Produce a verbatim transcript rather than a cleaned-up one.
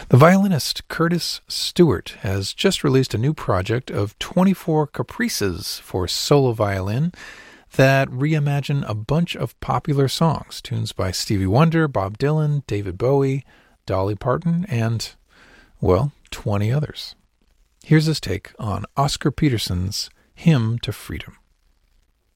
The violinist Curtis Stewart has just released a new project of twenty-four caprices for solo violin that reimagine a bunch of popular songs, tunes by Stevie Wonder, Bob Dylan, David Bowie, Dolly Parton, and, well, twenty others. Here's his take on Oscar Peterson's Hymn to Freedom.